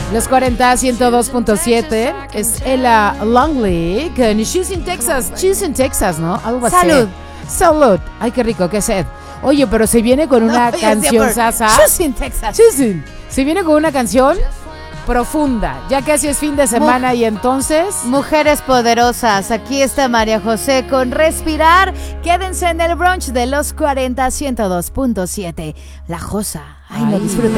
Los 40, 102.7. Es Ella Longley con Shoes in Texas. Shoes in Texas, ¿no? Algo así. Salud. Salud. Ay, qué rico, qué sed. Oye, pero se viene con una canción sasa. Shoes in Texas. Se viene con una canción profunda. Ya casi es fin de semana y entonces... Mujeres poderosas. Aquí está María José con Respirar. Quédense en el brunch de los 40, 102.7. La Josa. Ay, lo disfruten.